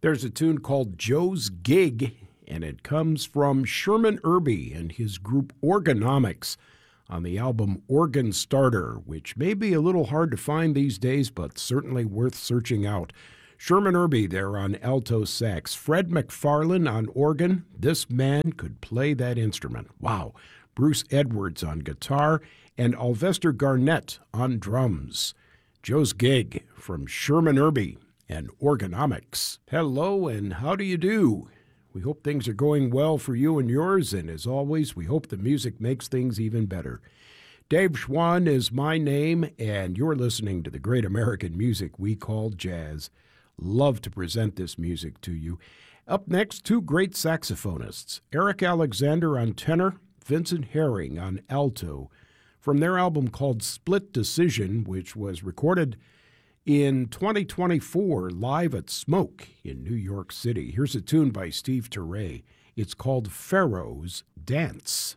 There's a tune called Joe's Gig, and it comes from Sherman Irby and his group Organomics on the album Organ Starter, which may be a little hard to find these days, but certainly worth searching out. Sherman Irby there on alto sax, Fred McFarlane on organ. This man could play that instrument. Wow. Bruce Edwards on guitar, and Alvester Garnett on drums. Joe's Gig from Sherman Irby and Organomics. Hello, and how do you do? We hope things are going well for you and yours, and as always, we hope the music makes things even better. Dave Schwann is my name, and you're listening to the great American music we call jazz. Love to present this music to you. Up next, two great saxophonists, Eric Alexander on tenor, Vincent Herring on alto, from their album called Split Decision, which was recorded in 2024 live at Smoke in New York City. Here's a tune by Steve Turre. It's called Pharaoh's Dance.